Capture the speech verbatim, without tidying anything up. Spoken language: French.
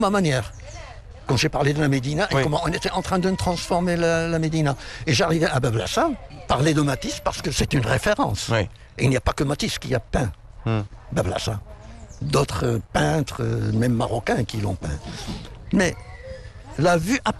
ma manière. Quand j'ai parlé de la Médina et Oui. comment on était en train de transformer la, la Médina. Et j'arrivais à Bablassa, parler de Matisse parce que c'est une référence. Oui. Et il n'y a pas que Matisse qui a peint Hmm. Bablassa. D'autres peintres, même marocains, qui l'ont peint. Mais la vue